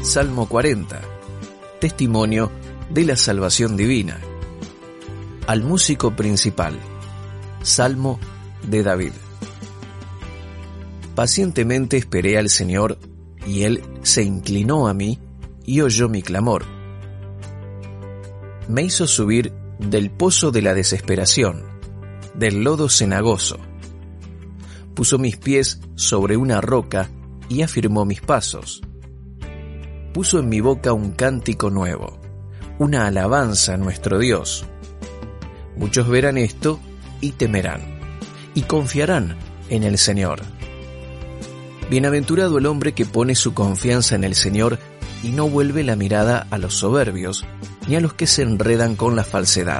Salmo 40. Testimonio de la salvación divina. Al músico principal. Salmo de David. Pacientemente esperé al Señor, y Él se inclinó a mí y oyó mi clamor. Me hizo subir del pozo de la desesperación, del lodo cenagoso. Puso mis pies sobre una roca y afirmó mis pasos. Puso en mi boca un cántico nuevo, una alabanza a nuestro Dios. Muchos verán esto y temerán, y confiarán en el Señor. Bienaventurado el hombre que pone su confianza en el Señor y no vuelve la mirada a los soberbios, ni a los que se enredan con la falsedad.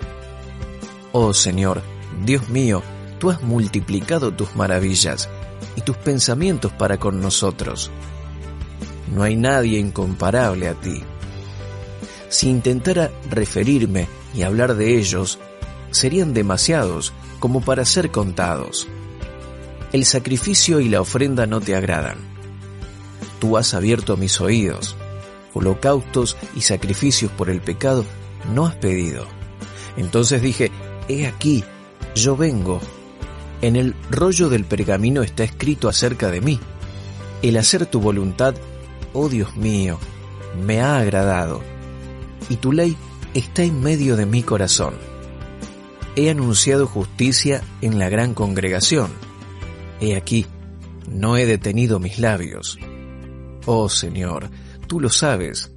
Oh Señor, Dios mío, tú has multiplicado tus maravillas y tus pensamientos para con nosotros. No hay nadie incomparable a ti. Si intentara referirme y hablar de ellos, serían demasiados como para ser contados. El sacrificio y la ofrenda no te agradan. Tú has abierto mis oídos. Holocaustos y sacrificios por el pecado no has pedido. Entonces dije, he aquí, yo vengo. En el rollo del pergamino está escrito acerca de mí. El hacer tu voluntad, oh Dios mío, me ha agradado, y tu ley está en medio de mi corazón. He anunciado justicia en la gran congregación. He aquí, no he detenido mis labios. Oh Señor, tú lo sabes.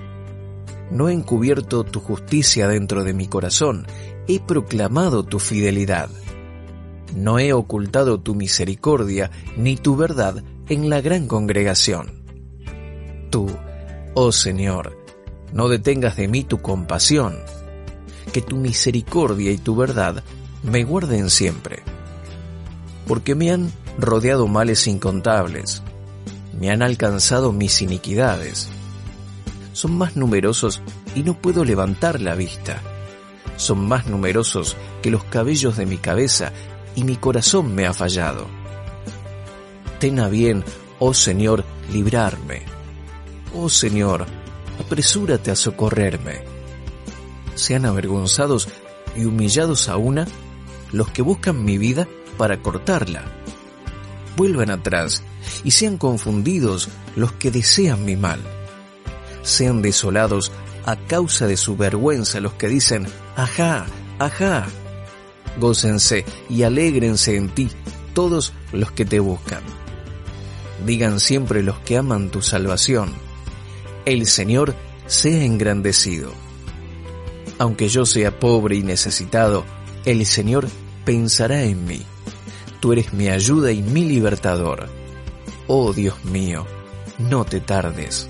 No he encubierto tu justicia dentro de mi corazón, he proclamado tu fidelidad. No he ocultado tu misericordia ni tu verdad en la gran congregación. Tú, oh Señor, no detengas de mí tu compasión, que tu misericordia y tu verdad me guarden siempre. Porque me han rodeado males incontables, me han alcanzado mis iniquidades. Son más numerosos y no puedo levantar la vista. Son más numerosos que los cabellos de mi cabeza y mi corazón me ha fallado. Ten a bien, oh Señor, librarme. Oh Señor, apresúrate a socorrerme. Sean avergonzados y humillados a una los que buscan mi vida para cortarla. Vuelvan atrás y sean confundidos los que desean mi mal. Sean desolados a causa de su vergüenza los que dicen, ajá, ajá. Gócense y alégrense en ti todos los que te buscan. Digan siempre los que aman tu salvación, el Señor sea engrandecido. Aunque yo sea pobre y necesitado, el Señor pensará en mí. Tú eres mi ayuda y mi libertador. Oh Dios mío, no te tardes.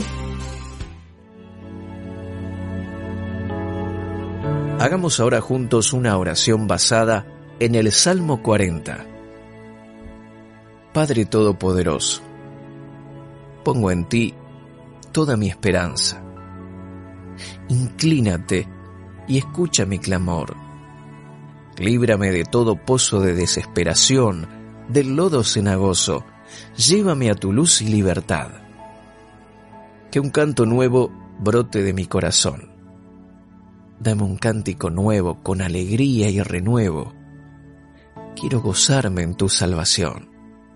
Hagamos ahora juntos una oración basada en el Salmo 40. Padre Todopoderoso, pongo en ti toda mi esperanza. Inclínate y escucha mi clamor. Líbrame de todo pozo de desesperación, del lodo cenagoso. Llévame a tu luz y libertad. Que un canto nuevo brote de mi corazón. Dame un cántico nuevo con alegría y renuevo. Quiero gozarme en tu salvación.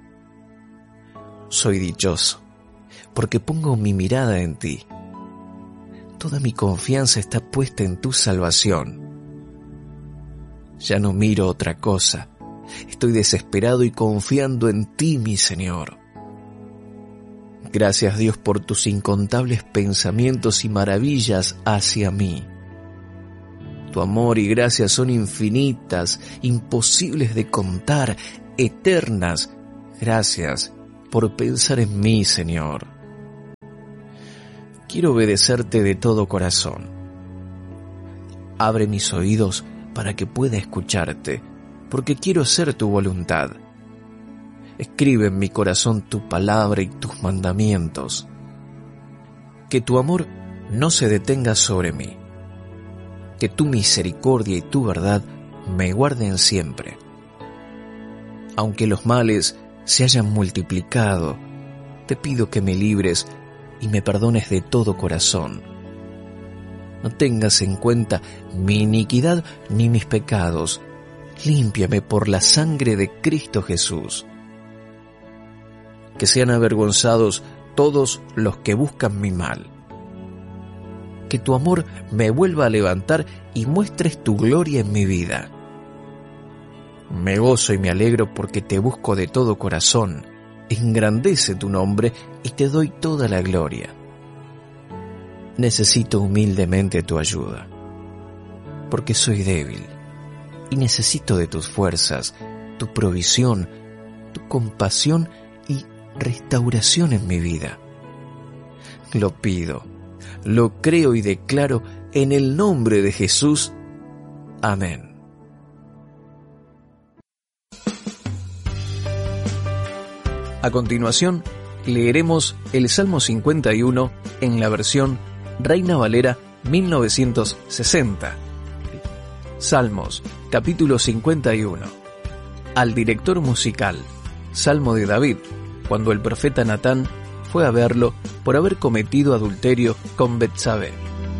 Soy dichoso, porque pongo mi mirada en ti. Toda mi confianza está puesta en tu salvación. Ya no miro otra cosa. Estoy desesperado y confiando en ti, mi Señor. Gracias, Dios, por tus incontables pensamientos y maravillas hacia mí. Tu amor y gracia son infinitas, imposibles de contar, eternas. Gracias por pensar en mí, Señor. Quiero obedecerte de todo corazón. Abre mis oídos para que pueda escucharte, porque quiero hacer tu voluntad. Escribe en mi corazón tu palabra y tus mandamientos. Que tu amor no se detenga sobre mí. Que tu misericordia y tu verdad me guarden siempre. Aunque los males se hayan multiplicado, te pido que me libres y me perdones de todo corazón. No tengas en cuenta mi iniquidad ni mis pecados. Límpiame por la sangre de Cristo Jesús. Que sean avergonzados todos los que buscan mi mal. Que tu amor me vuelva a levantar y muestres tu gloria en mi vida. Me gozo y me alegro porque te busco de todo corazón. Engrandece tu nombre y te doy toda la gloria. Necesito humildemente tu ayuda, porque soy débil y necesito de tus fuerzas, tu provisión, tu compasión y restauración en mi vida. Lo pido, lo creo y declaro en el nombre de Jesús. Amén. A continuación, leeremos el Salmo 51 en la versión Reina Valera 1960. Salmos, capítulo 51. Al director musical, Salmo de David, cuando el profeta Natán fue a verlo por haber cometido adulterio con Betsabé.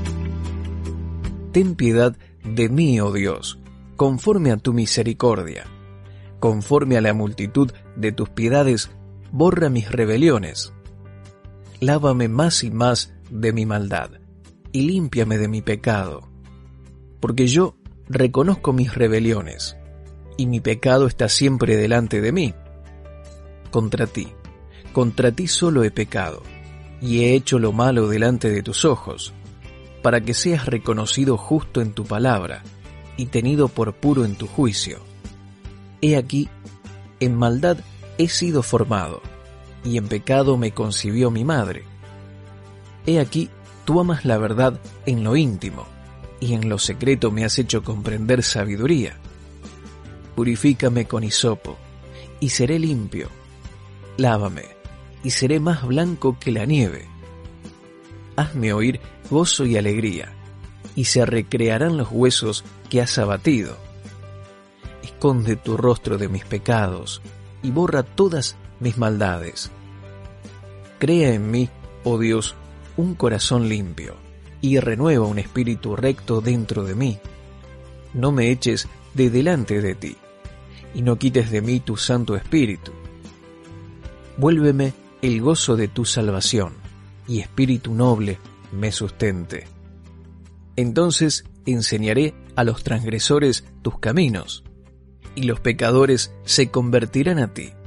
Ten piedad de mí, oh Dios, conforme a tu misericordia. Conforme a la multitud de tus piedades, borra mis rebeliones. Lávame más y más de mi maldad, y límpiame de mi pecado. Porque yo reconozco mis rebeliones, y mi pecado está siempre delante de mí. Contra ti solo he pecado, y he hecho lo malo delante de tus ojos, para que seas reconocido justo en tu palabra, y tenido por puro en tu juicio. He aquí, en maldad he sido formado, y en pecado me concibió mi madre. He aquí, tú amas la verdad en lo íntimo, y en lo secreto me has hecho comprender sabiduría. Purifícame con hisopo, y seré limpio. Lávame, y seré más blanco que la nieve. Hazme oír gozo y alegría, y se recrearán los huesos que has abatido. Esconde tu rostro de mis pecados, y borra todas mis maldades. Crea en mí, oh Dios, un corazón limpio, y renueva un espíritu recto dentro de mí. No me eches de delante de ti, y no quites de mí tu Santo Espíritu. Vuélveme el gozo de tu salvación, y espíritu noble me sustente. Entonces enseñaré a los transgresores tus caminos, y los pecadores se convertirán a ti.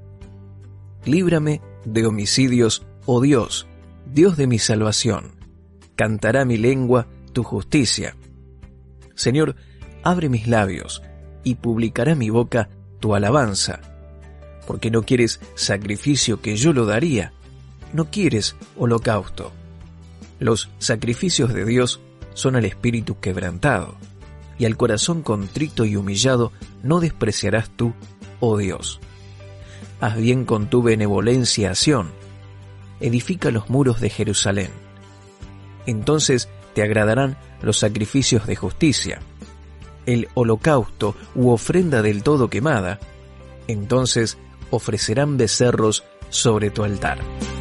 Líbrame de homicidios, oh Dios, Dios de mi salvación. Cantará mi lengua tu justicia. Señor, abre mis labios, y publicará mi boca tu alabanza. Porque no quieres sacrificio que yo lo daría, no quieres holocausto. Los sacrificios de Dios son al espíritu quebrantado, y al corazón contrito y humillado no despreciarás tú, oh Dios. Haz bien con tu benevolencia a Sión, edifica los muros de Jerusalén. Entonces te agradarán los sacrificios de justicia, el holocausto u ofrenda del todo quemada. Entonces ofrecerán becerros sobre tu altar.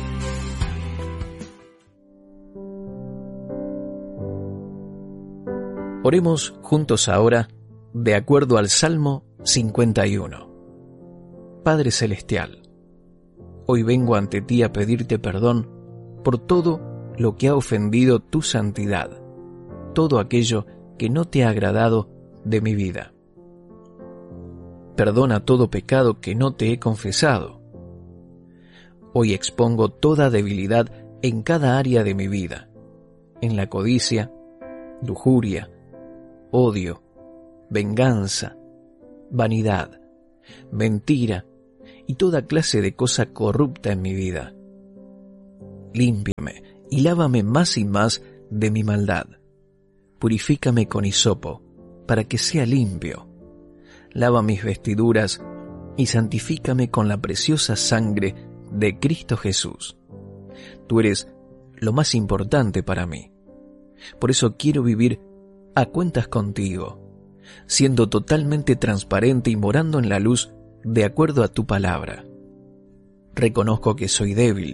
Oremos juntos ahora, de acuerdo al Salmo 51. Padre Celestial, hoy vengo ante ti a pedirte perdón por todo lo que ha ofendido tu santidad, todo aquello que no te ha agradado de mi vida. Perdona todo pecado que no te he confesado. Hoy expongo toda debilidad en cada área de mi vida, en la codicia, lujuria, odio, venganza, vanidad, mentira y toda clase de cosa corrupta en mi vida. Límpiame y lávame más y más de mi maldad. Purifícame con hisopo, para que sea limpio. Lava mis vestiduras y santifícame con la preciosa sangre de Cristo Jesús. Tú eres lo más importante para mí. Por eso quiero vivir a cuentas contigo, siendo totalmente transparente y morando en la luz de acuerdo a tu palabra. Reconozco que soy débil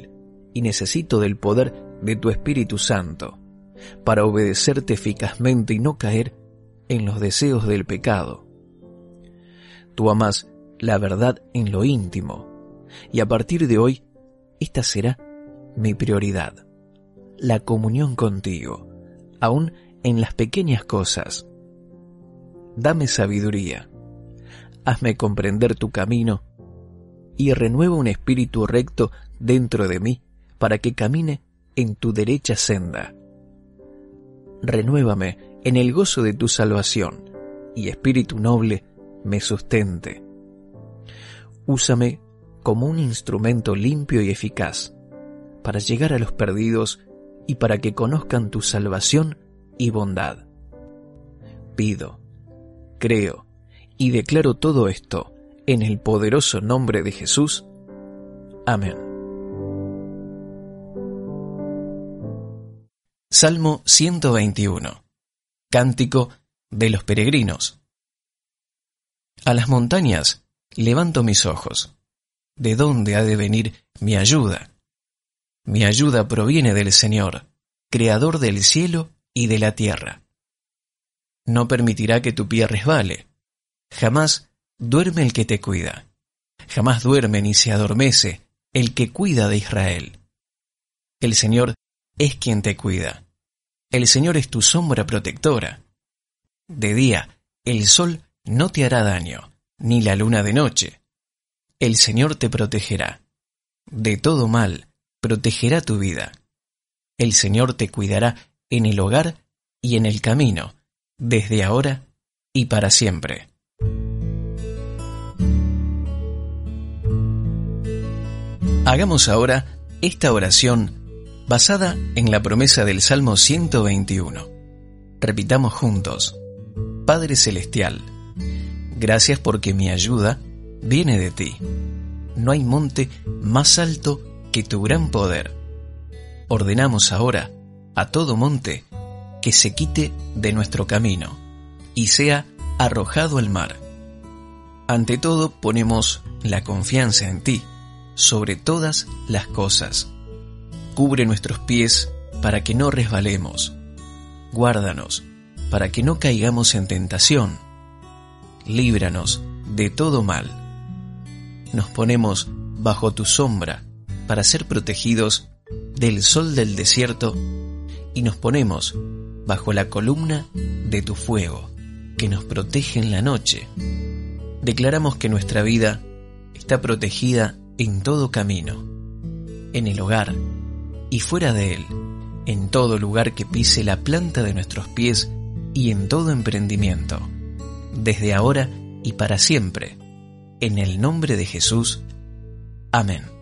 y necesito del poder de tu Espíritu Santo para obedecerte eficazmente y no caer en los deseos del pecado. Tú amas la verdad en lo íntimo, y a partir de hoy, esta será mi prioridad, la comunión contigo, aún en las pequeñas cosas. Dame sabiduría, hazme comprender tu camino y renueva un espíritu recto dentro de mí para que camine en tu derecha senda. Renuévame en el gozo de tu salvación y espíritu noble me sustente. Úsame como un instrumento limpio y eficaz para llegar a los perdidos y para que conozcan tu salvación y bondad. Pido, creo y declaro todo esto en el poderoso nombre de Jesús. Amén. Salmo 121. Cántico de los peregrinos. A las montañas levanto mis ojos. ¿De dónde ha de venir mi ayuda? Mi ayuda proviene del Señor, Creador del cielo y de la tierra. No permitirá que tu pie resbale. Jamás duerme el que te cuida. Jamás duerme ni se adormece el que cuida de Israel. El Señor es quien te cuida. El Señor es tu sombra protectora. De día, el sol no te hará daño, ni la luna de noche. El Señor te protegerá. De todo mal, protegerá tu vida. El Señor te cuidará en el hogar y en el camino, desde ahora y para siempre. Hagamos ahora esta oración basada en la promesa del Salmo 121. Repitamos juntos: Padre Celestial, gracias porque mi ayuda viene de ti. No hay monte más alto que tu gran poder. Ordenamos ahora a todo monte que se quite de nuestro camino y sea arrojado al mar. Ante todo ponemos la confianza en ti, sobre todas las cosas. Cubre nuestros pies para que no resbalemos. Guárdanos para que no caigamos en tentación. Líbranos de todo mal. Nos ponemos bajo tu sombra para ser protegidos del sol del desierto y nos ponemos bajo la columna de tu fuego que nos protege en la noche. Declaramos que nuestra vida está protegida en todo camino, en el hogar y fuera de él, en todo lugar que pise la planta de nuestros pies y en todo emprendimiento, desde ahora y para siempre, en el nombre de Jesús. Amén.